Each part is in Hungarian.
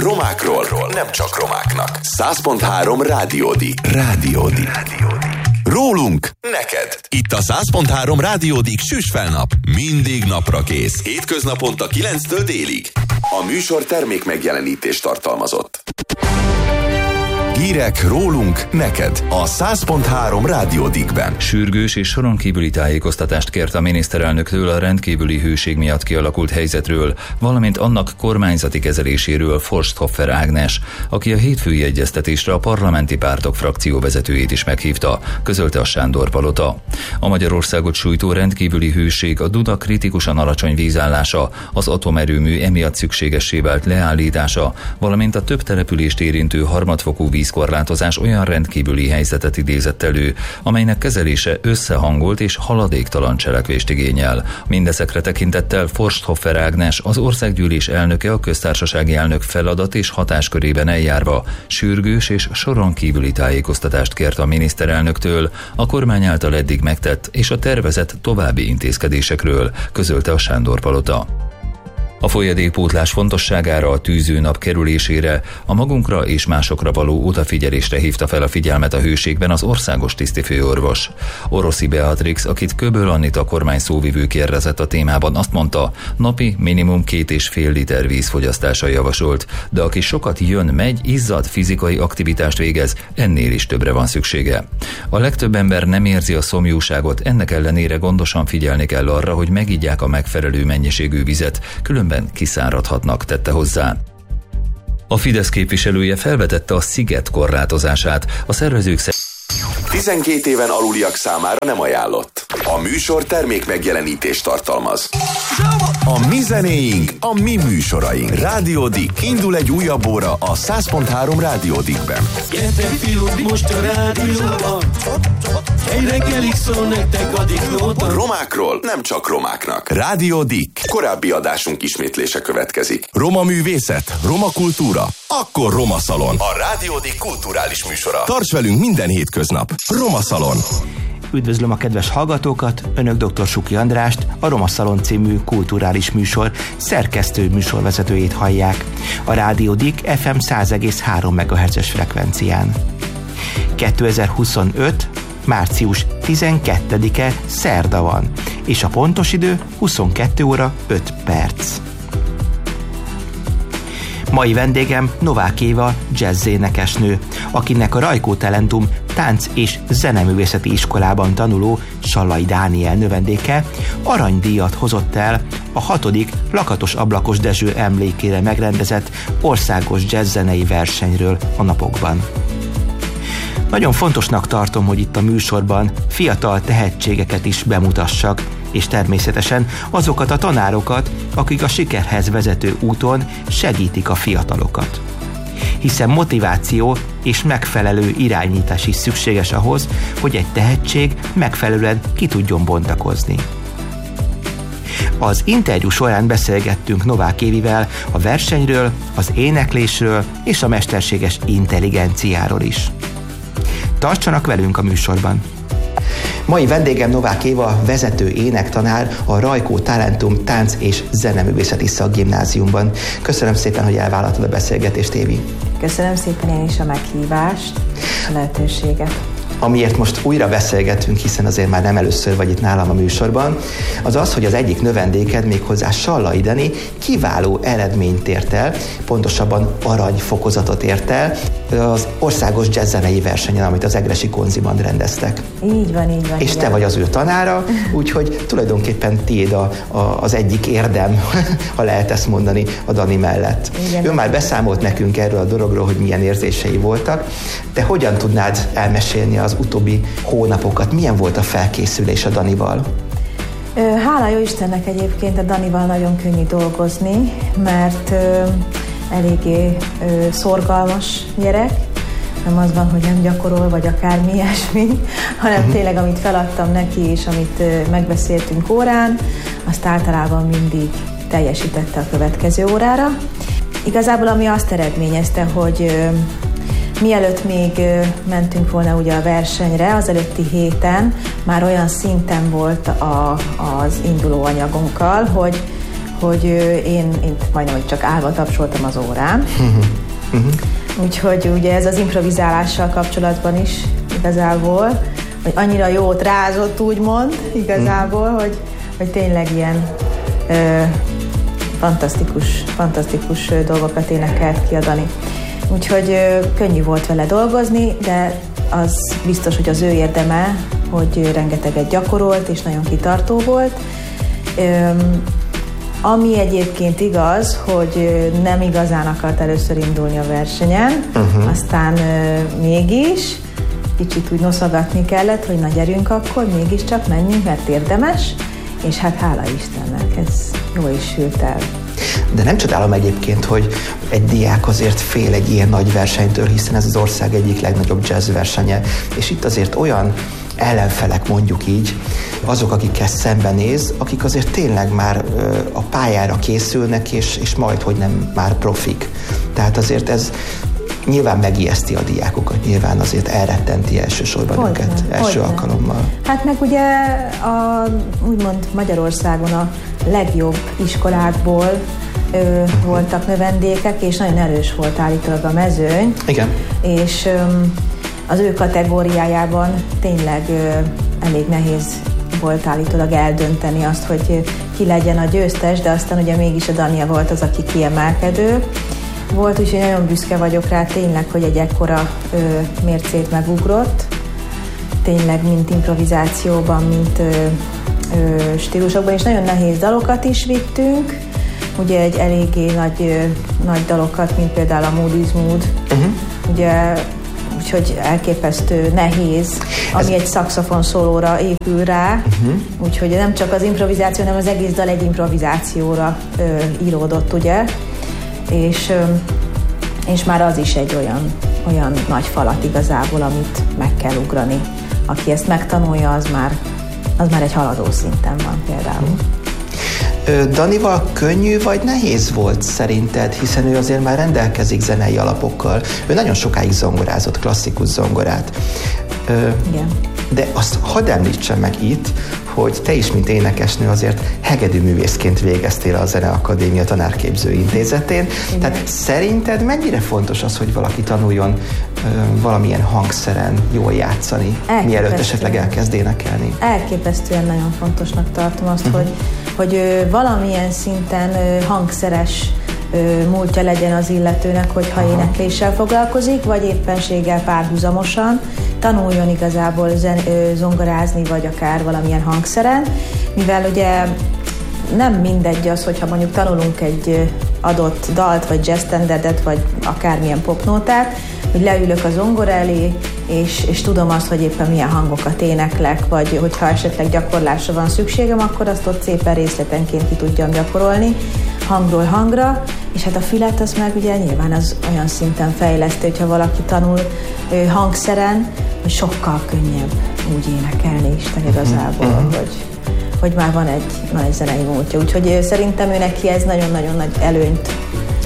Romákról, nem csak romáknak. 100.3 Rádiódik. Rólunk neked. Itt a 100.3 Rádiódik Süsfelnap. Mindig napra kész. Hétköznaponta 9-től délig. A műsor termék megjelenítést tartalmazott. Hírek rólunk neked a 100.3 Rádiódikben. Sürgős és soron kívüli tájékoztatást kért a miniszterelnöktől a rendkívüli hőség miatt kialakult helyzetről, valamint annak kormányzati kezeléséről Forsthoffer Ágnes, aki a hétfői egyeztetésre a parlamenti pártok frakcióvezetőjét is meghívta, közölte a Sándor-palota. A Magyarországot sújtó rendkívüli hőség, a Duna kritikusan alacsony vízállása, az atomerőmű emiatt szükségessé vált leállítása, valamint a több települést érintő harmadfokú vízkorlátozás olyan rendkívüli helyzetet idézett elő, amelynek kezelése összehangolt és haladéktalan cselekvést igényel. Mindezekre tekintettel Forsthoffer Ágnes, az országgyűlés elnöke, a köztársasági elnök feladat és hatáskörében eljárva sürgős és soron kívüli tájékoztatást kért a miniszterelnöktől a kormány által eddig megtett és a tervezett további intézkedésekről, közölte a Sándor-palota. A folyadékpótlás fontosságára, a tűzőnap kerülésére, a magunkra és másokra való odafigyelésre hívta fel a figyelmet a hőségben az országos tisztifőorvos. Oroszi Beatrix, akit Köböl Anita kormány szóvivő kérdezett a témában, azt mondta, napi minimum 2,5 liter vízfogyasztása javasolt, de aki sokat jön-megy, izzad, fizikai aktivitást végez, ennél is többre van szüksége. A legtöbb ember nem érzi a szomjúságot, ennek ellenére gondosan figyelni kell arra, hogy megiggyák a megfelelő mennyiségű vizet, különben kiszáradhatnak, tette hozzá. A Fidesz képviselője felvetette a sziget korlátozását. A szervezők 12 éven aluliak számára nem ajánlott. A műsor termék megjelenítést tartalmaz. A mi zenéink, a mi műsoraink. Rádiódik. Indul egy újabb óra a 100.3 Rádiódikben. Gyertek fiúk, most a rádióban. Egy reggelig szól nektek a diklóta. Romákról, nem csak romáknak. Rádiódik. Korábbi adásunk ismétlése következik. Roma művészet, roma kultúra, akkor Roma Szalon. A Rádiódik kulturális műsora. Tarts velünk minden hétköznap. Roma Szalon. Üdvözlöm a kedves hallgatókat, Önök dr. Suki Andrást, a Roma Szalon című kulturális műsor szerkesztő műsorvezetőjét hallják. A Rádiódik FM 100,3 MHz-es frekvencián. 2025. március 12-e szerda van, és a pontos idő 22 óra 5 perc. Mai vendégem Novák Éva jazzénekesnő, akinek a Rajkó Talentum tánc- és zeneművészeti iskolában tanuló Sallai Dániel növendéke aranydíjat hozott el a 6. Lakatos Ablakos Dezső emlékére megrendezett országos jazzzenei versenyről a napokban. Nagyon fontosnak tartom, hogy itt a műsorban fiatal tehetségeket is bemutassak, és természetesen azokat a tanárokat, akik a sikerhez vezető úton segítik a fiatalokat. Hiszen motiváció és megfelelő irányítás is szükséges ahhoz, hogy egy tehetség megfelelően ki tudjon bontakozni. Az interjú során beszélgettünk Novák Évivel a versenyről, az éneklésről és a mesterséges intelligenciáról is. Tartsanak velünk a műsorban! Mai vendégem Novák Éva, vezető énektanár a Rajkó Talentum tánc- és zeneművészeti szakgimnáziumban. Köszönöm szépen, hogy elvállaltad a beszélgetést, Évi. Köszönöm szépen én is a meghívást, a lehetőséget. Amiért most újra beszélgetünk, hiszen azért már nem először vagy itt nálam a műsorban, az az, hogy az egyik növendéked, méghozzá Sallai Dani kiváló eredményt ért el, pontosabban aranyfokozatot ért el az országos jazzzenei versenyen, amit az egresi Konziban rendeztek. Így van. És te vagy az ő tanára, úgyhogy tulajdonképpen tiéd az egyik érdem, ha lehet ezt mondani, a Dani mellett. Igen. Ő már beszámolt nekünk erről a dologról, hogy milyen érzései voltak, de hogyan tudnád elmesélni az utóbbi hónapokat? Milyen volt a felkészülés a Danival? Hála jó Istennek egyébként a Danival nagyon könnyű dolgozni, mert eléggé szorgalmas gyerek. Nem az van, hogy nem gyakorol, vagy akármi ilyesmi, hanem tényleg, amit feladtam neki, és amit megbeszéltünk órán, azt általában mindig teljesítette a következő órára. Igazából ami azt eredményezte, hogy mielőtt még mentünk volna ugye a versenyre, az előtti héten már olyan szinten volt az induló anyagunkkal, hogy én majdnem, hogy csak állva tapsoltam az órán. Úgyhogy ugye ez az improvizálással kapcsolatban is igazából, hogy annyira jót rázott, úgymond, igazából, hogy tényleg ilyen fantasztikus dolgokat énekelt ki a Dani. Úgyhogy könnyű volt vele dolgozni, de az biztos, hogy az ő érdeme, hogy rengeteget gyakorolt, és nagyon kitartó volt. Ami egyébként igaz, hogy nem igazán akart először indulni a versenyen, aztán mégis kicsit úgy noszogatni kellett, hogy na gyerünk akkor, mégiscsak menjünk, mert érdemes, és hát hála Istennek, ez jól is sült el. De nem csodálom egyébként, hogy egy diák azért fél egy ilyen nagy versenytől, hiszen ez az ország egyik legnagyobb jazz versenye, és itt azért olyan ellenfelek, mondjuk így, azok, akikkel szembenéz, akik azért tényleg már a pályára készülnek, és majdhogy nem már profik. Tehát azért ez nyilván megijeszti a diákokat, nyilván azért elrettenti elsősorban őket első alkalommal. Hát meg ugye úgymond Magyarországon a legjobb iskolákból voltak növendékek, és nagyon erős volt állítólag a mezőny. Igen. És az ő kategóriájában tényleg elég nehéz volt állítólag eldönteni azt, hogy ki legyen a győztes, de aztán ugye mégis a Dania volt az, aki kiemelkedő volt, úgyhogy nagyon büszke vagyok rá tényleg, hogy egy ekkora mércét megugrott. Tényleg mint improvizációban, mint stílusokban, és nagyon nehéz dalokat is vittünk. Ugye egy eléggé nagy dalokat, mint például a Mood is Mood. Ugye, úgyhogy elképesztő nehéz, ami egy szaxofon szólóra épül rá. Úgyhogy nem csak az improvizáció, hanem az egész dal egy improvizációra íródott, ugye? És már az is egy olyan nagy falat igazából, amit meg kell ugrani. Aki ezt megtanulja, az már egy haladó szinten van például. Danival könnyű vagy nehéz volt szerinted, hiszen ő azért már rendelkezik zenei alapokkal. Ő nagyon sokáig zongorázott, klasszikus zongorát. Igen. De azt hadd említsem meg itt, hogy te is, mint énekesnő azért hegedűművészként végeztél a Zeneakadémia Tanárképző Intézetén. Igen. Tehát szerinted mennyire fontos az, hogy valaki tanuljon valamilyen hangszeren jól játszani, mielőtt esetleg elkezd énekelni? Elképesztően nagyon fontosnak tartom azt, hogy valamilyen szinten hangszeres múltja legyen az illetőnek, hogyha énekléssel foglalkozik, vagy éppenséggel párhuzamosan tanuljon igazából zongorázni, vagy akár valamilyen hangszeren, mivel ugye nem mindegy az, hogyha mondjuk tanulunk egy adott dalt, vagy jazz standardet, vagy akármilyen popnótát, hogy leülök a zongora elé, és tudom azt, hogy éppen milyen hangokat éneklek, vagy hogyha esetleg gyakorlásra van szükségem, akkor azt ott szépen részletenként ki tudjam gyakorolni, hangról hangra, és hát a fület az meg ugye nyilván az olyan szinten fejlesztő, hogyha valaki tanul hangszeren, hogy sokkal könnyebb úgy énekelni Isten igazából, hogy már van egy zenei múltja. Úgyhogy szerintem ő neki ez nagyon-nagyon nagy előnyt,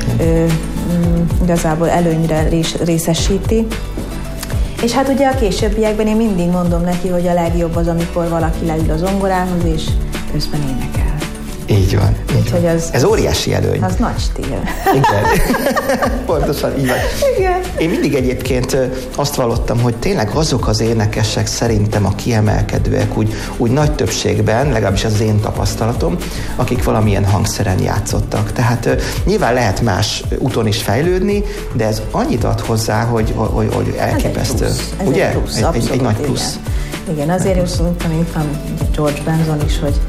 igazából előnyre részesíti. És hát ugye a későbbiekben én mindig mondom neki, hogy a legjobb az, amikor valaki leül a zongorához, és közben énekel. Így van. Ez óriási előny. Az nagy stíl. Igen. Pontosan így van. Igen. Én mindig egyébként azt vallottam, hogy tényleg azok az énekesek szerintem a kiemelkedőek úgy nagy többségben, legalábbis az én tapasztalatom, akik valamilyen hangszeren játszottak. Tehát nyilván lehet úton is fejlődni, de ez annyit ad hozzá, hogy elképesztő. Ez ugye? Egy plusz, egy nagy plusz. Igen, azért is mint van George Benson is, hogy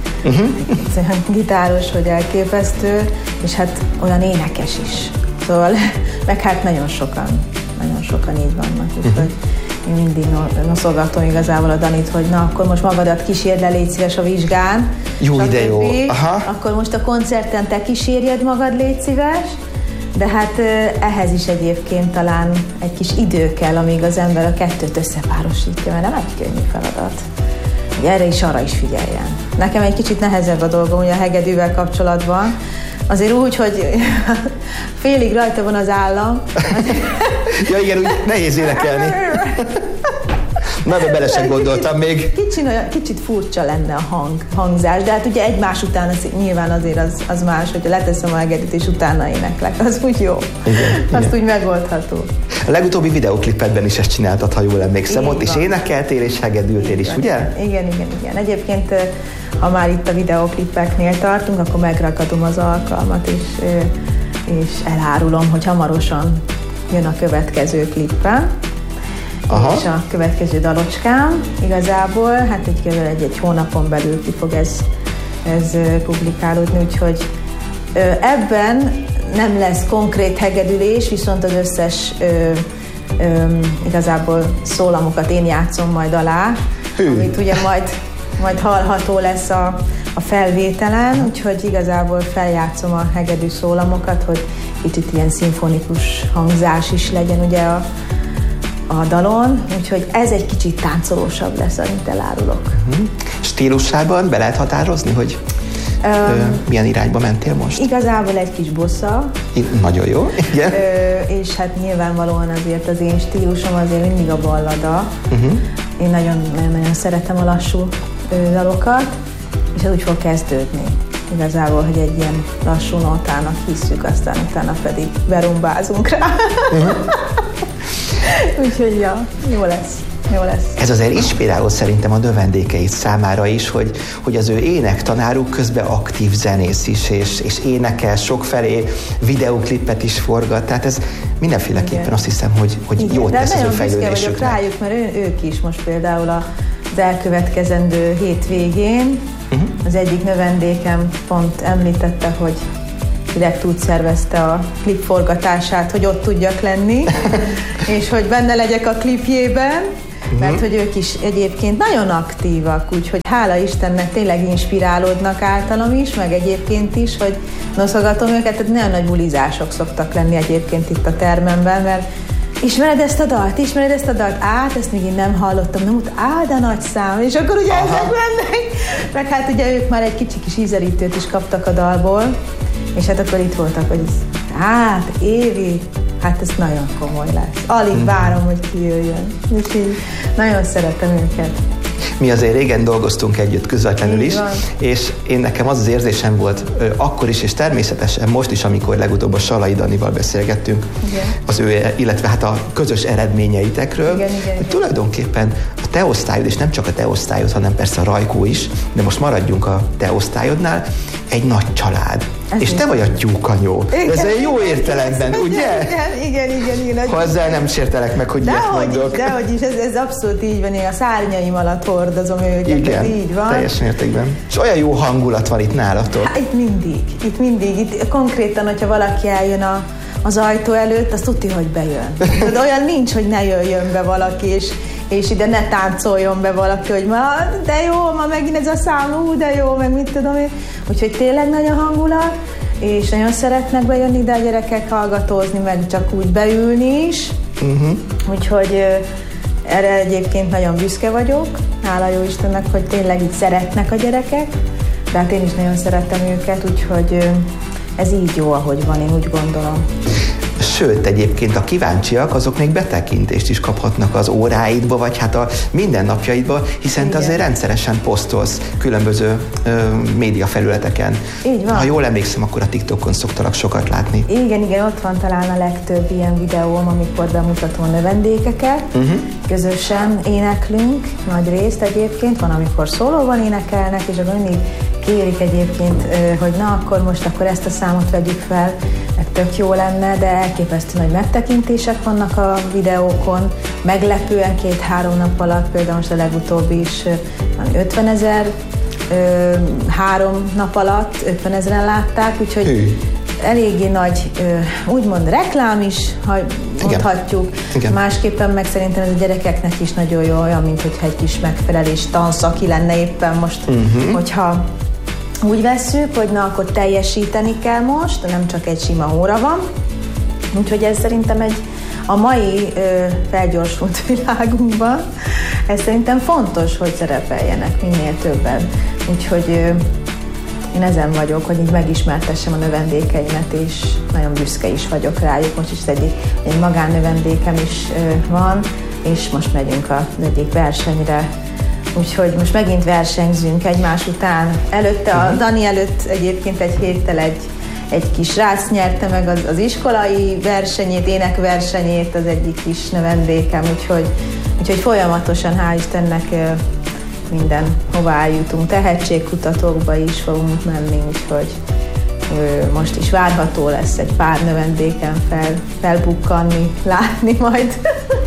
gitáros, hogy elképesztő, és hát olyan énekes is. Szóval, meg hát nagyon sokan így vannak, úgyhogy én mindig noszogatom igazából a Danit, hogy na, akkor most magadat kísérd le, légy szíves a vizsgán. Jó, ide jó. Akkor most a koncerten te kísérjed magad, légy szíves. De hát ehhez is egyébként talán egy kis idő kell, amíg az ember a kettőt összepárosítja, mert nem egy könnyű feladat. Hogy erre is, arra is figyeljen. Nekem egy kicsit nehezebb a dolgom ugye a hegedűvel kapcsolatban. Azért úgy, hogy félig rajta van az állam. Ja igen, úgy nehéz énekelni. Na, de bele sem gondoltam még. Kicsit furcsa lenne a hangzás, de hát ugye egymás után nyilván azért az más, hogyha leteszem a hegedűt és utána éneklek, az úgy jó. Igen, azt úgy megoldható. A legutóbbi videóklipedben is ezt csináltad, ha jól emlékszem, ott is énekeltél és hegedültél is, ugye? Igen. Egyébként, ha már itt a videóklipeknél tartunk, akkor megragadom az alkalmat, és elárulom, hogy hamarosan jön a következő klippem. Aha. És a következő dalocskám. Igazából, hát egy hónapon belül ki fog ez publikálódni, úgyhogy ebben nem lesz konkrét hegedülés, viszont az összes igazából szólamokat én játszom majd alá, amit ugye majd hallható lesz a felvételen, úgyhogy igazából feljátszom a hegedű szólamokat, hogy kicsit ilyen szimfonikus hangzás is legyen ugye a dalon, úgyhogy ez egy kicsit táncolósabb lesz, amit elárulok. Stílusában be lehet határozni, hogy milyen irányba mentél most? Igazából egy kis bossa. Nagyon jó, igen. És hát nyilvánvalóan azért az én stílusom azért mindig a ballada. Én nagyon szeretem a lassú dalokat, és ez úgy fog kezdődni. Igazából, hogy egy ilyen lassú nótának hisszük, aztán utána pedig berumbázunk rá. Úgyhogy jó lesz. Ez azért inspiráló szerintem a növendékeid számára is, hogy az ő énektanáruk közben aktív zenész is, és énekel sokfelé, videóklipet is forgat, tehát ez mindenféleképpen azt hiszem, hogy jót tesz az ő fejlődésüknek. Vagyok rájuk, mert ők is most például az elkövetkezendő hétvégén az egyik növendékem pont említette, hogy direkt úgy szervezte a klip forgatását, hogy ott tudjak lenni, és hogy benne legyek a klipjében, mert hogy ők is egyébként nagyon aktívak, úgyhogy hála Istennek tényleg inspirálódnak általam is, meg egyébként is, hogy noszogatom őket, tehát nagyon nagy bulizások szoktak lenni egyébként itt a termemben, mert ismered ezt a dalt? Ezt még én nem hallottam, de nagy szám, és akkor ugye ezek mennek, meg hát ugye ők már egy kicsi kis ízelítőt is kaptak a dalból, és hát akkor itt voltak, hogy Évi, hát ez nagyon komoly lesz. Alig várom, hogy kijöjjön. Úgyhogy nagyon szeretem őket. Mi azért régen dolgoztunk együtt közvetlenül is, és én nekem az érzésem volt akkor is, és természetesen most is, amikor legutóbb a Sallai Danival beszélgettünk, az ő, illetve hát a közös eredményeitekről, hogy tulajdonképpen a te osztályod, és nem csak a te osztályod, hanem persze a Rajkó is, de most maradjunk a te osztályodnál, egy nagy család. És te vagy a tyúkanyó. Ez egy jó értelemben, ugye? Igen. Ha ezzel nem sértelek meg, hogy ilyet mondok. Dehogy is, ez abszolút így van, én a szárnyaim alatt hordozom őket, igen, ez így van. Teljes mértékben. És olyan jó hangulat van itt nálatok. Hát itt mindig. Itt konkrétan, hogyha valaki eljön az ajtó előtt, azt tudja, hogy bejön. De olyan nincs, hogy ne jöjjön be valaki, és ide ne táncoljon be valaki, hogy de jó, ma megint ez a szám, de jó, meg mit tudom én. Úgyhogy tényleg nagy a hangulat, és nagyon szeretnek bejönni ide a gyerekek hallgatózni, meg csak úgy beülni is. Úgyhogy erre egyébként nagyon büszke vagyok. Hála jó Istennek, hogy tényleg így szeretnek a gyerekek, de hát én is nagyon szeretem őket, úgyhogy ez így jó, ahogy van, én úgy gondolom. Sőt, egyébként a kíváncsiak, azok még betekintést is kaphatnak az óráidba, vagy hát a mindennapjaidba, hiszen te azért rendszeresen posztolsz különböző médiafelületeken. Így van. Ha jól emlékszem, akkor a TikTokon szoktalak sokat látni. Igen, ott van talán a legtöbb ilyen videóm, amikor bemutatom a növendékeket. Közösen éneklünk, nagy részt egyébként, van, amikor szólóban énekelnek, és akkor mindig kérik egyébként, hogy akkor ezt a számot vegyük fel, meg tök jó lenne, de elképesztő nagy megtekintések vannak a videókon, meglepően 2-3 nap alatt, például most a legutóbbi is 50 000, 3 nap alatt 50 000-en látták, úgyhogy eléggé nagy, úgymond reklám is, ha mondhatjuk. Igen. Másképpen meg szerintem ez a gyerekeknek is nagyon jó, olyan, mint hogyha egy kis megfelelés tanszaki lenne éppen most, hogyha úgy vesszük, hogy akkor teljesíteni kell most, nem csak egy sima óra van. Úgyhogy ez szerintem a mai felgyorsult világunkban, ez szerintem fontos, hogy szerepeljenek minél többen. Úgyhogy én ezen vagyok, hogy így megismertessem a növendékeimet, és nagyon büszke is vagyok rájuk. Most is egy magánnövendékem is van, és most megyünk az egyik versenyre. Úgyhogy most megint versenyzünk egymás után. Előtte, a Dani előtt egyébként egy héttel egy kis srác nyerte meg az iskolai versenyét, énekversenyét, az egyik kis növendékem, úgyhogy folyamatosan, hál' Istennek, mindenhová eljutunk. Tehetségkutatókba is fogunk menni, úgyhogy most is várható lesz egy pár növendéken felbukkanni, látni majd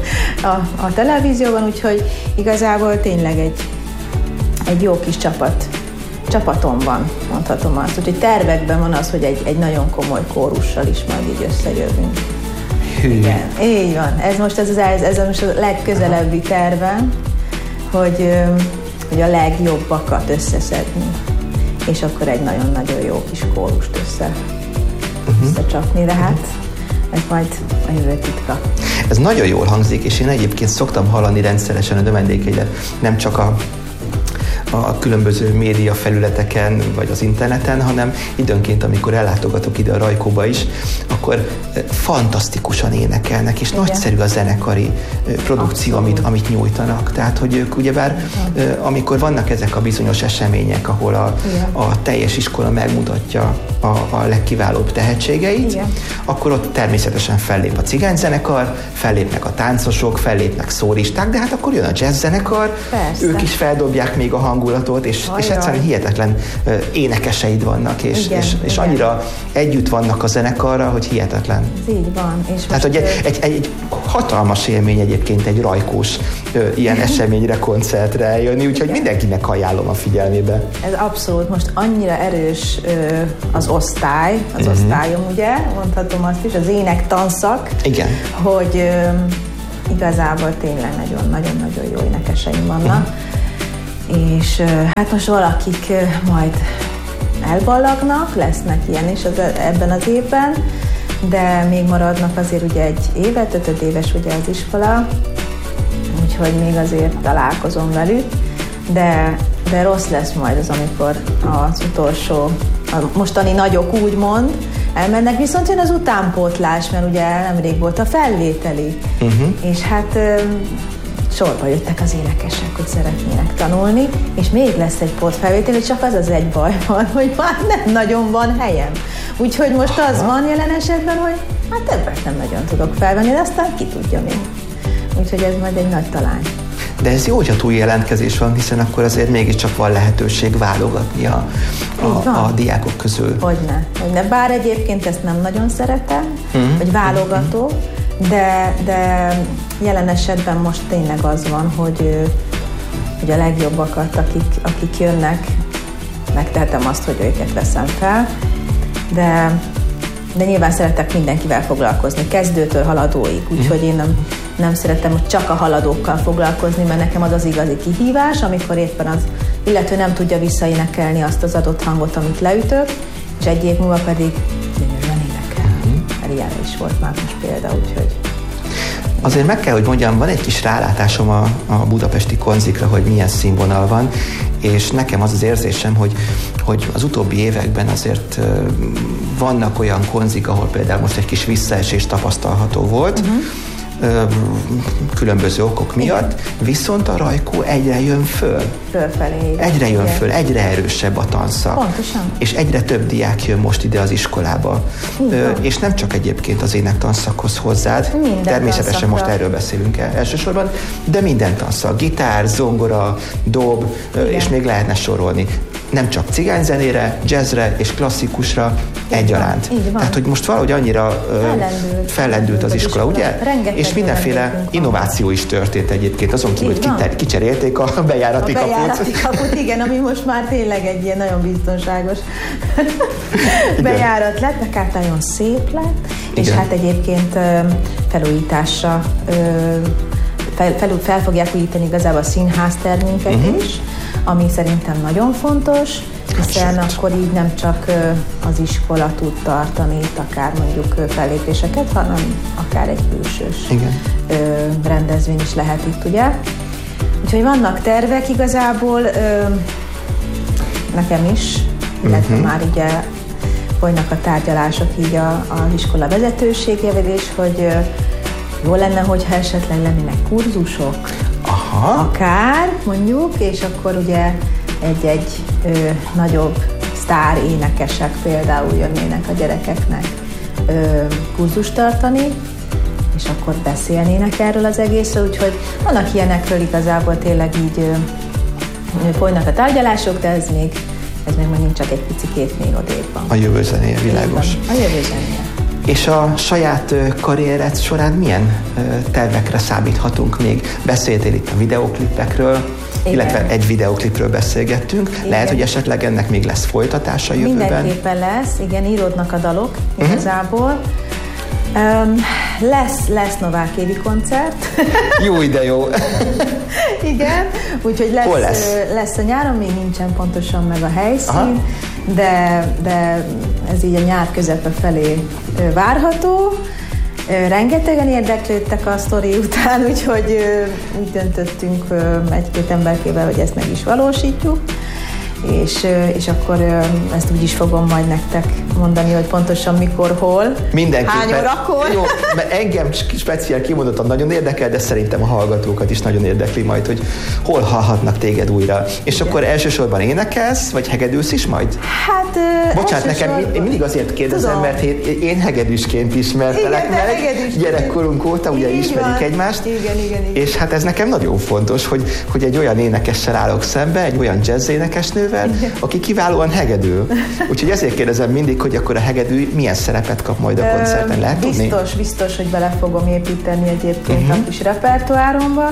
a televízióban, úgyhogy igazából tényleg egy jó kis csapatom van, mondhatom azt. Úgyhogy tervekben van az, hogy egy nagyon komoly kórussal is majd így összejövünk. Igen, így van. Ez most a legközelebbi tervem, hogy a legjobbakat összeszedni, és akkor egy nagyon-nagyon jó kis kórust összecsapni, de hát ez majd a jövő titka. Ez nagyon jól hangzik, és én egyébként szoktam hallani rendszeresen a növendékeidet, nem csak a különböző média felületeken, vagy az interneten, hanem időnként, amikor ellátogatok ide a Rajkóba is, akkor fantasztikusan énekelnek, és igen, nagyszerű a zenekari produkció, amit nyújtanak. Tehát, hogy ők ugyebár, amikor vannak ezek a bizonyos események, ahol a teljes iskola megmutatja a legkiválóbb tehetségeit, igen, akkor ott természetesen fellép a cigányzenekar, fellépnek a táncosok, fellépnek szólisták, de hát akkor jön a jazzzenekar, ők is feldobják még a hangulatot, és egyszerűen hihetetlen énekeseid vannak, és annyira együtt vannak a zenekarra, hogy hihetetlen. Ez így van. És tehát, hogy egy hatalmas élmény egyébként egy rajkós ilyen eseményre, koncertre eljönni, úgyhogy mindenkinek ajánlom a figyelmébe. Ez abszolút, most annyira erős az osztály, az osztályom, ugye, mondhatom azt is, az énektanszak, igen, hogy igazából tényleg nagyon-nagyon jó énekeseim vannak. És hát most valakik majd elballagnak, lesznek ilyen is ebben az évben, de még maradnak azért ugye egy évet, 5 éves ugye az iskola, úgyhogy még azért találkozom velük, de rossz lesz majd az, amikor az utolsó, a mostani nagyok úgymond elmennek, viszont jön az utánpótlás, mert ugye nemrég volt a felvételi, és hát sorba jöttek az énekesek, hogy szeretnének tanulni, és még lesz egy pótfelvétel, csak az egy baj van, hogy már nem nagyon van helyem. Úgyhogy most az van jelen esetben, hogy hát többet nem nagyon tudok felvenni, de aztán ki tudja még. Úgyhogy ez majd egy nagy talány. De ez jó, hogyha túl jelentkezés van, hiszen akkor azért mégiscsak van lehetőség válogatni a diákok közül. Hogyne. Bár egyébként ezt nem nagyon szeretem, hogy válogató, de jelen esetben most tényleg az van, hogy a legjobbakat, akik jönnek, megtehetem azt, hogy őket veszem fel, de nyilván szeretek mindenkivel foglalkozni, kezdőtől haladóig, úgyhogy én nem szeretem, hogy csak a haladókkal foglalkozni, mert nekem az igazi kihívás, amikor éppen az illető nem tudja visszaénekelni azt az adott hangot, amit leütök, és egy év múlva pedig gyönyörűen énekel. Mert ilyenre is volt már most példa, úgyhogy... Azért meg kell, hogy mondjam, van egy kis rálátásom a budapesti konzikra, hogy milyen színvonal van, és nekem az érzésem, hogy az utóbbi években azért vannak olyan konzik, ahol például most egy kis visszaesés tapasztalható volt, különböző okok miatt, viszont a Rajkó egyre jön föl. Fölfelé. Egyre jön föl, egyre erősebb a tanszak. Pontosan. És egyre több diák jön most ide az iskolába. És nem csak egyébként az énektanszakhoz hozzád, minden természetesen tanszakra. Most erről beszélünk elsősorban, de minden tanszak, gitár, zongora, dob, és még lehetne sorolni. Nem csak cigányzenére, jazzre és klasszikusra egyaránt. Tehát, hogy most valahogy annyira fellendült az iskola, ugye? És mindenféle innováció is történt egyébként, azon kívül, hogy kicserélték a bejárati kaput. A bejárati kaput, igen, ami most már tényleg egy ilyen nagyon biztonságos bejárat lett, meg hát nagyon szép lett, és hát egyébként felújításra fel fogják újítani igazából a színházterménket is, ami szerintem nagyon fontos, hiszen akkor így nem csak az iskola tud tartani itt akár mondjuk fellépéseket, hanem akár egy külsős rendezvény is lehet itt, ugye? Úgyhogy vannak tervek igazából, nekem is, illetve már ugye folynak a tárgyalások így az iskola vezetőségével is, hogy jó lenne, hogyha esetleg lennének kurzusok, akár mondjuk, és akkor ugye egy nagyobb sztár énekesek például jönnének a gyerekeknek kurzust tartani, és akkor beszélnének erről az egészről, úgyhogy vannak ilyenekről igazából tényleg így folynak a tárgyalások, de ez még megint csak egy picikét még odébb van. A jövő zenéje, világos. A jövő zenéje. És a saját karriered során milyen tervekre számíthatunk még? Beszéltél itt a videóklipekről, igen. Illetve egy videóklipről beszélgettünk. Igen. Lehet, hogy esetleg ennek még lesz folytatása jövőben? Mindenképpen lesz, igen, íródnak a dalok igazából. Lesz Novák Évi koncert. Jó, de jó. Igen, úgyhogy lesz a nyáron, még nincsen pontosan meg a helyszín, de ez így a nyár közepe felé várható. Rengetegen érdeklődtek a sztori után, úgyhogy úgy döntöttünk egy-két emberkével, hogy ezt meg is valósítjuk. És akkor ezt úgy is fogom majd nektek mondani, hogy pontosan mikor, hol, hány órakor. Jó, mert engem speciál kimondottan nagyon érdekel, de szerintem a hallgatókat is nagyon érdekli majd, hogy hol hallhatnak téged újra. És igen. Akkor elsősorban énekelsz, vagy hegedülsz is majd? Hát bocsánat, nekem én mindig azért kérdezem, tudom. Mert én hegedűsként ismertelek meg, gyerekkorunk óta ugye ismerik egymást, igen. És hát ez nekem nagyon fontos, hogy egy olyan énekessel állok szembe, egy olyan jazz énekesnővel, aki kiválóan hegedül. Úgyhogy ezért kérdezem mindig, hogy akkor a hegedű milyen szerepet kap majd a koncerten. Lehet tudni? Biztos, hogy bele fogom építeni egyébként a kis repertoáromba,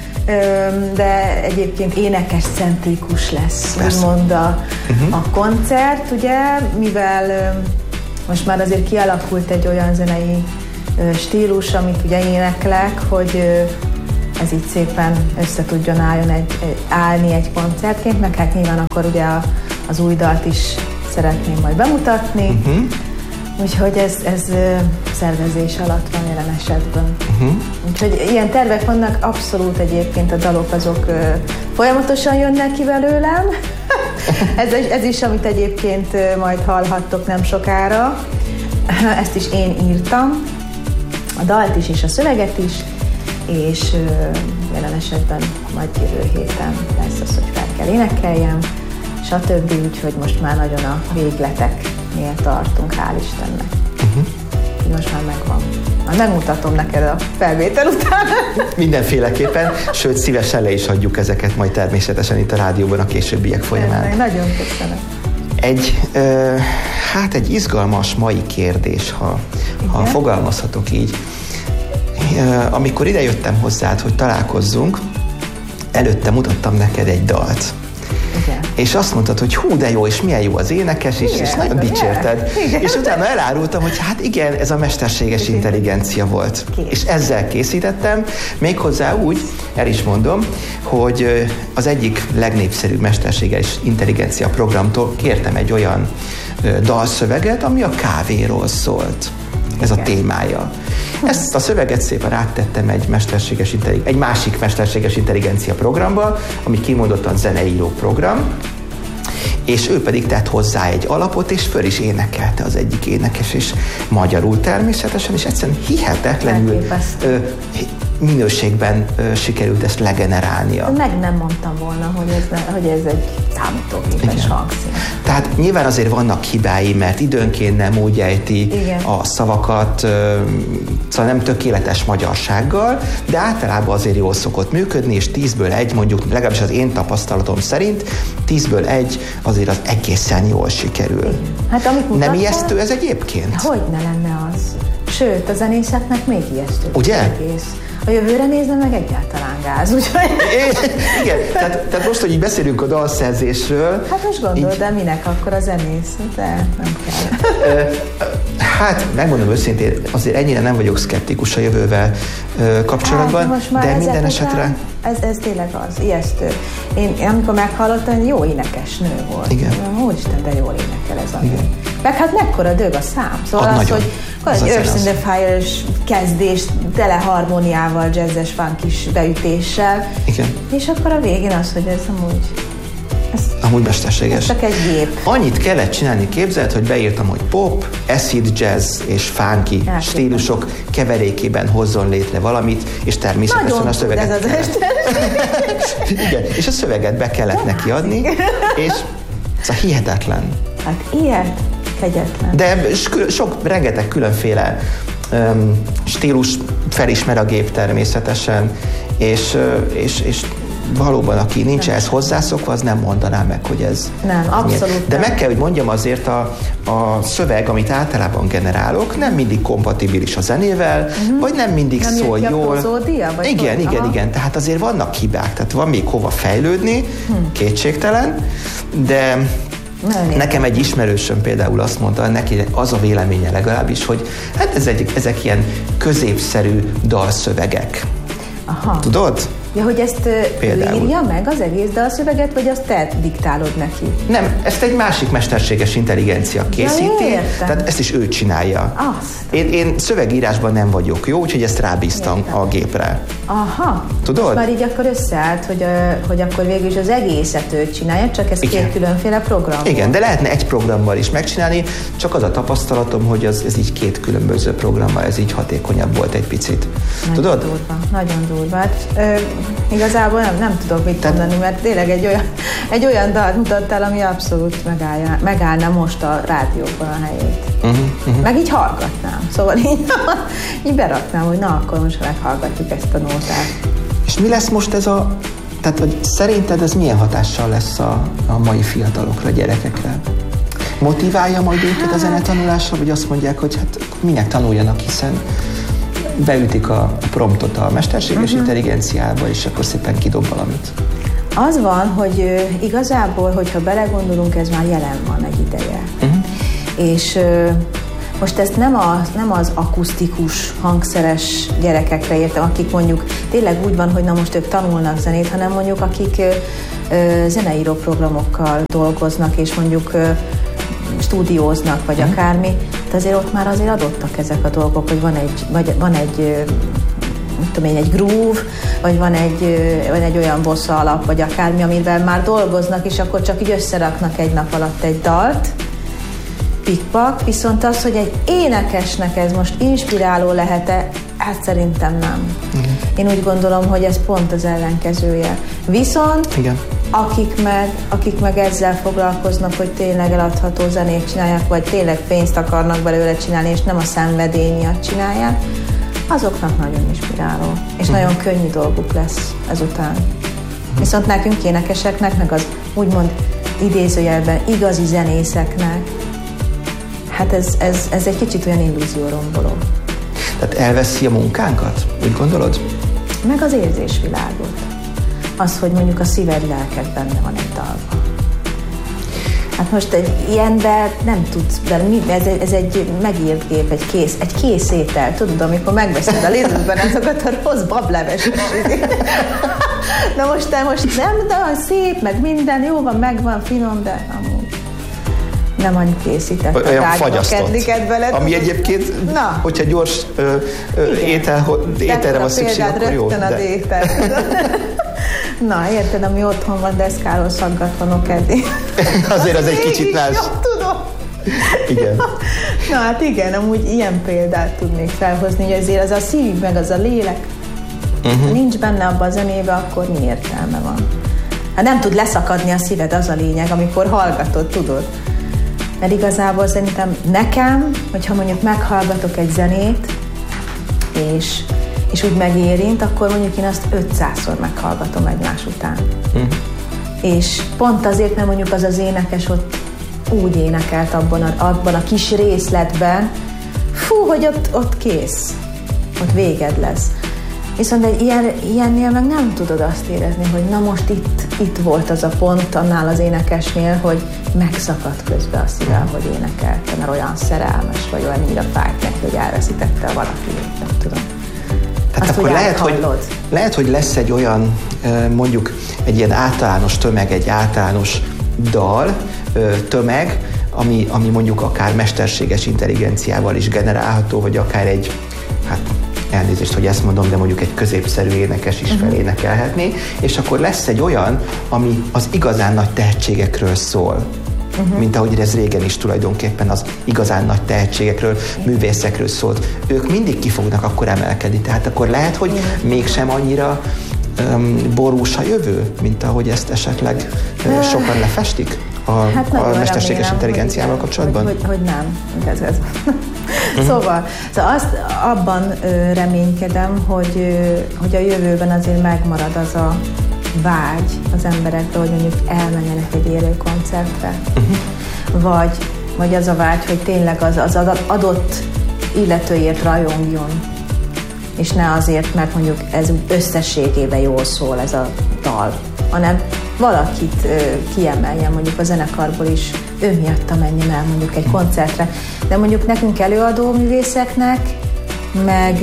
de egyébként énekes-centrikus lesz, úgymond a koncert, ugye, mivel most már azért kialakult egy olyan zenei stílus, amit ugye éneklek, hogy ez így szépen össze tudjon állni egy koncertként, meg hát nyilván akkor ugye az új dalt is szeretném majd bemutatni, úgyhogy ez szervezés alatt van jelen esetben. Úgyhogy ilyen tervek vannak, abszolút egyébként a dalok azok folyamatosan jönnek ki belőlem. ez is, amit egyébként majd hallhattok nem sokára. Ezt is én írtam, a dalt is és a szöveget is, és jelen esetben majd jövő héten lesz az, hogy fel kell énekeljem, stb. Úgyhogy most már nagyon a végleteknél tartunk, hál' Istennek. Most már megvan. Majd megmutatom neked a felvétel után. Mindenféleképpen, sőt szívesen le is adjuk ezeket majd természetesen itt a rádióban a későbbiek folyamán. Nagyon köszönöm. Egy izgalmas mai kérdés, ha fogalmazhatok így. Amikor idejöttem hozzád, hogy találkozzunk, előtte mutattam neked egy dalt. Igen. És azt mondtad, hogy hú, de jó, és milyen jó az énekes, és nagyon dicsérted. Igen. És utána elárultam, hogy hát igen, ez a mesterséges intelligencia volt. És ezzel készítettem, méghozzá úgy, el is mondom, hogy az egyik legnépszerűbb mesterséges intelligencia programtól kértem egy olyan dalszöveget, ami a kávéról szólt. Ez a témája. Ezt a szöveget szépen áttettem egy másik mesterséges intelligencia programba, ami kimondottan zeneíró program, és ő pedig tett hozzá egy alapot, és föl is énekelte az egyik énekes, és magyarul természetesen, és egyszerűen hihetetlenül minőségben sikerült ezt legenerálnia. Meg nem mondtam volna, hogy ez egy számítógépes hangszín. Tehát nyilván azért vannak hibái, mert időnként nem úgy ejti a szavakat, szóval nem tökéletes magyarsággal, de általában azért jól szokott működni, és 10-ből 1, mondjuk legalábbis az én tapasztalatom szerint, 10-ből 1 azért az egészen jól sikerül. Hát, amit mutattam, nem ijesztő ez egyébként? Hogy ne lenne az? Sőt, a zenészeknek még ijesztő. Ugye? Egész. A jövőre nézve meg egyáltalán gáz, úgyhogy... Igen, tehát most, hogy így beszélünk a dalszerzésről... Hát most gondold, de minek akkor a zenész? De nem kell. Hát, megmondom őszintén, azért ennyire nem vagyok szkeptikus a jövővel kapcsolatban, de minden esetre... Ez tényleg az, ijesztő. Én amikor meghallottam, jó énekesnő volt. Igen. Úristen, de jól énekel ez a nő. Meg hát mekkora dög a szám. Szóval az, hogy egy Earth in the Fire-es kezdés, tele harmóniával, jazzes, funkis beütéssel. Igen. És akkor a végén az, hogy ez amúgy... Amúgy mesterséges. Ez csak egy gép. Annyit kellett csinálni, képzeld, hogy beírtam, hogy pop, acid jazz és funky stílusok keverékében hozzon létre valamit, és természetesen nagyon a szöveget ez az igen, és a szöveget be kellett neki adni, és ez hihetetlen. Hát ilyen kegyetlen. De rengeteg különféle stílus felismer a gép természetesen, és valóban, aki nincs ehhez hozzászokva, az nem mondaná meg, hogy ez... Nem, abszolút. De meg kell, hogy mondjam, azért a szöveg, amit általában generálok, nem mindig kompatibilis a zenével, vagy nem mindig nem szól jól. Prozódia, vagy igen. Tehát azért vannak hibák, tehát van még hova fejlődni, kétségtelen, de nekem egy ismerősöm például azt mondta, neki az a véleménye legalábbis, hogy hát ezek ilyen középszerű dalszövegek. Aha. Tudod? Ja, hogy ezt például írja meg az egész dalszöveget, vagy azt te diktálod neki? Nem, ezt egy másik mesterséges intelligencia készíti, tehát ezt is ő csinálja. Én szövegírásban nem vagyok jó, úgyhogy ezt rábíztam a gépre. Aha. Tudod? Most már így akkor összeállt, hogy akkor végül is az egészet ő csinálja, csak ez két különféle program. Igen, de lehetne egy programmal is megcsinálni, csak az a tapasztalatom, hogy ez így két különböző programmal, ez így hatékonyabb volt egy picit. Nagyon tudod? Durva, nagyon durva. Igazából nem tudok mit mondani, mert tényleg egy olyan dalt mutattál, ami abszolút megállna most a rádióban a helyét. Meg így hallgatnám. Szóval így beraknám, hogy na, akkor most meghallgatjuk ezt a nótát. És mi lesz most ez tehát hogy szerinted ez milyen hatással lesz a mai fiatalokra, gyerekekre? Motiválja majd őket a zenetanulásra, vagy azt mondják, hogy hát minek tanuljanak, hiszen beütik a promptot a mesterséges intelligenciába, és akkor szépen kidob valamit. Az van, hogy igazából, hogyha belegondolunk, ez már jelen van egy ideje. És most ezt nem az akusztikus, hangszeres gyerekekre értem, akik mondjuk tényleg úgy van, hogy na most ők tanulnak zenét, hanem mondjuk akik zeneíró programokkal dolgoznak, és mondjuk stúdióznak, vagy akármi. De azért ott már azért adottak ezek a dolgok, hogy van egy mit tudom én, egy groove, vagy van egy olyan bossa alap, vagy akármi, amivel már dolgoznak, és akkor csak így összeraknak egy nap alatt egy dalt, pikpak, viszont az, hogy egy énekesnek ez most inspiráló lehet-e, hát szerintem nem. Én úgy gondolom, hogy ez pont az ellenkezője. Viszont akik meg ezzel foglalkoznak, hogy tényleg eladható zenét csinálják, vagy tényleg pénzt akarnak belőle csinálni, és nem a szenvedély miatt csinálják, azoknak nagyon inspiráló. És nagyon könnyű dolguk lesz ezután. Viszont nekünk énekeseknek, meg az úgymond idézőjelben igazi zenészeknek, hát ez egy kicsit olyan illúzióromboló. Tehát elveszi a munkánkat? Úgy gondolod? Meg az érzésvilágot. Az, hogy mondjuk a szíved, lelked benne van egy dalban. Hát most egy ilyenben nem tudsz, de ez egy megírt gép, egy kész étel, tudod, amikor megveszed a Lidlben azokat a rossz bableves. De most nem, de szép, meg minden, jó van, megvan, finom, de amúgy nem annyi készített. Olyan fagyasztott. Ami egyébként, hogyha gyors ételre van szükség, akkor jó. Na, érted, ami otthon van deszkáról szaggatva nokedni. Azért az egy kicsit más. Tudom. Igen. Na hát igen, amúgy ilyen példát tudnék felhozni, hogy azért az a szív, meg az a lélek, ha nincs benne abban a zenébe, akkor mi értelme van? Hát nem tud leszakadni a szíved, az a lényeg, amikor hallgatod, tudod. Mert igazából szerintem nekem, hogyha mondjuk meghallgatok egy zenét, és úgy megérint, akkor mondjuk én azt 500-szor meghallgatom egymás után. És pont azért, mert mondjuk az az énekes ott úgy énekelt abban a kis részletben, hogy ott kész, ott véged lesz. Viszont egy ilyennél meg nem tudod azt érezni, hogy na most itt volt az a pont annál az énekesnél, hogy megszakadt közben a szívem, hogy énekelte, mert olyan szerelmes, vagy olyan annyira fájt neki, hogy elveszítette valaki, nem tudom. Tehát azt, akkor lehet, hogy lesz egy olyan, mondjuk egy ilyen általános tömeg, egy általános dal, tömeg, ami mondjuk akár mesterséges intelligenciával is generálható, vagy akár egy, hát elnézést, hogy ezt mondom, de mondjuk egy középszerű énekes is felénekelhetné, és akkor lesz egy olyan, ami az igazán nagy tehetségekről szól. Mint ahogy ez régen is tulajdonképpen az igazán nagy tehetségekről, művészekről szólt. Ők mindig ki fognak akkor emelkedni. Tehát akkor lehet, hogy mégsem annyira borús a jövő, mint ahogy ezt esetleg sokan lefestik a mesterséges intelligenciával kapcsolatban? Hogy nem. Ez. Szóval azt abban reménykedem, hogy a jövőben azért megmarad az a vágy az emberekre, hogy mondjuk elmenjenek egy élő koncertre. Vagy az a vágy, hogy tényleg az adott illetőért rajongjon, és ne azért, mert mondjuk ez összességében jól szól ez a dal, hanem valakit kiemeljen mondjuk a zenekarból is, ő miatta menjen el mondjuk egy koncertre. De mondjuk nekünk előadó művészeknek meg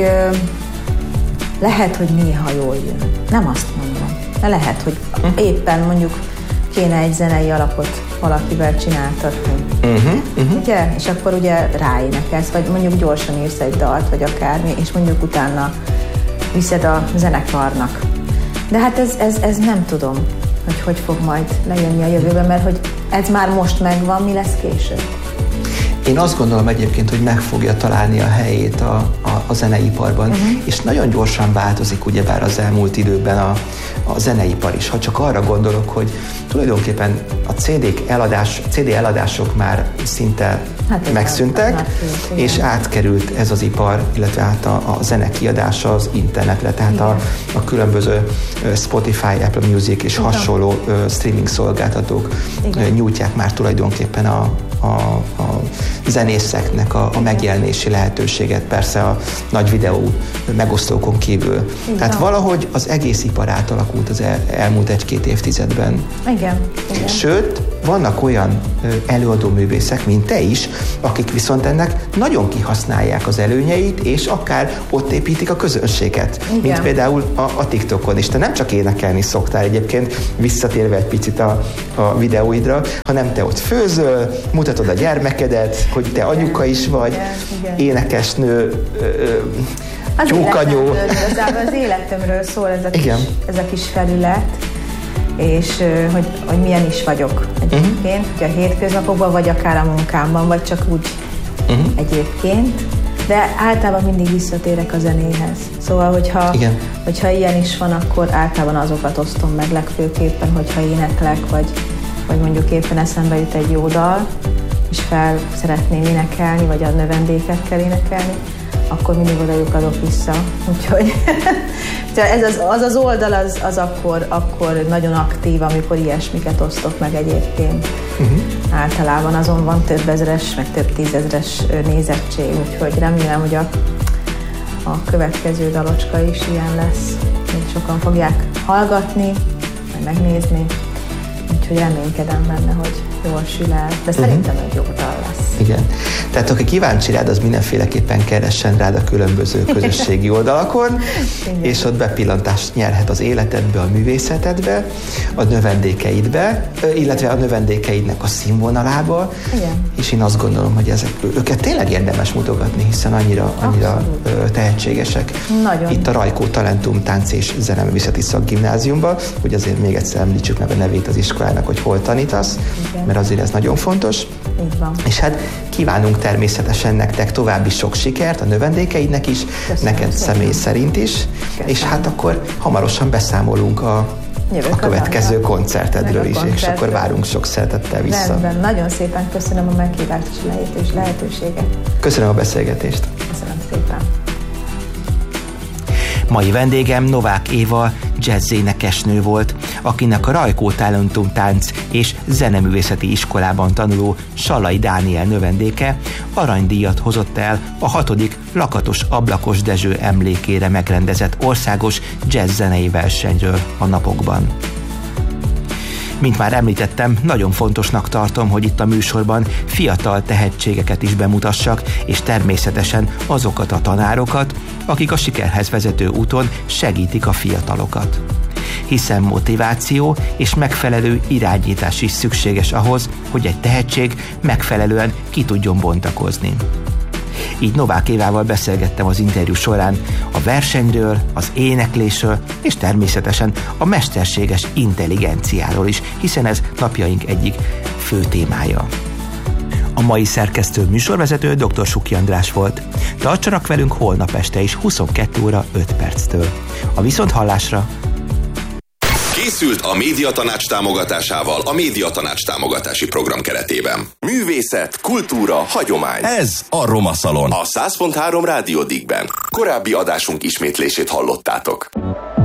lehet, hogy néha jól jön. Nem azt mondom. De lehet, hogy éppen mondjuk kéne egy zenei alapot valakivel csináltatni. Ugye? És akkor ugye ráénekelsz, vagy mondjuk gyorsan írsz egy dalt, vagy akármi, és mondjuk utána viszed a zenekarnak. De hát ez nem tudom, hogy fog majd lejönni a jövőben, mert hogy ez már most megvan, mi lesz később. Én azt gondolom egyébként, hogy meg fogja találni a helyét a zeneiparban, és nagyon gyorsan változik ugyebár az elmúlt időben a zeneipar is. Ha csak arra gondolok, hogy tulajdonképpen a CD eladások már szinte megszűntek, és átkerült ez az ipar, illetve hát a zene kiadása az internetre, tehát a különböző Spotify, Apple Music és hasonló streaming szolgáltatók nyújtják már tulajdonképpen a zenészeknek a megjelenési lehetőséget, persze a nagy videó megosztókon kívül. Igen. Tehát valahogy az egész ipar átalakult az elmúlt 1-2 évtizedben. Igen. Sőt, vannak olyan előadó művészek, mint te is, akik viszont ennek nagyon kihasználják az előnyeit, és akár ott építik a közönséget. Igen. Mint például a TikTokon is. Te nem csak énekelni szoktál egyébként, visszatérve egy picit a videóidra, hanem te ott főzöl, mutatod a gyermekedet, hogy te anyuka is vagy, énekesnő, tyúkanyó. Igazából az életemről szól ez a kis felület, és hogy milyen is vagyok egyébként, hogy a hétköznapokban, vagy akár a munkámban, vagy csak úgy egyébként. De általában mindig visszatérek a zenéhez. Szóval, hogyha ilyen is van, akkor általában azokat osztom meg legfőképpen, hogyha éneklek, vagy mondjuk éppen eszembe jut egy jó dal, és fel szeretném énekelni, vagy a növendékekkel énekelni, akkor mindig odajuk vissza. Úgyhogy ez az oldal az akkor nagyon aktív, amikor ilyesmiket osztok meg egyébként. Általában azon van több ezeres, meg több tízezres nézettség, úgyhogy remélem, hogy a következő dalocska is ilyen lesz. Még sokan fogják hallgatni, majd megnézni. Úgyhogy reménykedem benne, hogy jól sül el, de szerintem egy jó dal lesz. Igen. Tehát aki kíváncsi rád, az mindenféleképpen keressen rád a különböző közösségi oldalakon, és ott bepillantást nyerhet az életedbe, a művészetedbe, a növendékeidbe, illetve a növendékeidnek a színvonalába. Igen. És én azt gondolom, hogy őket tényleg érdemes mutogatni, hiszen annyira tehetségesek. Nagyon. Itt a Rajkó Talentum Tánc és Zeneművészeti Szakgimnáziumban, hogy azért még egyszer említsük meg a nevét az iskolának, hogy hol tanítasz, mert azért ez nagyon fontos. Így van. És hát kívánunk természetesen nektek további sok sikert, a növendékeidnek is, neked személy szerint is, és hát akkor hamarosan beszámolunk a következő koncertedről is, és akkor várunk sok szeretettel vissza. Rendben, nagyon szépen köszönöm a meghívást és lehetőséget. Köszönöm a beszélgetést. Köszönöm szépen. Mai vendégem Novák Éva jazzénekesnő volt, akinek a Rajkó Talentum Tánc és Zeneművészeti Iskolában tanuló Sallai Dániel növendéke aranydíjat hozott el a 6. Lakatos Ablakos Dezső emlékére megrendezett országos jazzzenei versenyről a napokban. Mint már említettem, nagyon fontosnak tartom, hogy itt a műsorban fiatal tehetségeket is bemutassak, és természetesen azokat a tanárokat, akik a sikerhez vezető úton segítik a fiatalokat. Hiszen motiváció és megfelelő irányítás is szükséges ahhoz, hogy egy tehetség megfelelően ki tudjon bontakozni. Így Novák Évával beszélgettem az interjú során a versenyről, az éneklésről, és természetesen a mesterséges intelligenciáról is, hiszen ez napjaink egyik fő témája. A mai szerkesztő műsorvezető dr. Suki András volt. Tartsanak velünk holnap este is 22 óra 5 perctől. A viszonthallásra! Készült a Médiatanács támogatásával a Médiatanács támogatási program keretében. Művészet, kultúra, hagyomány. Ez a Roma Szalon. A 100.3 Rádió Dickben. Korábbi adásunk ismétlését hallottátok.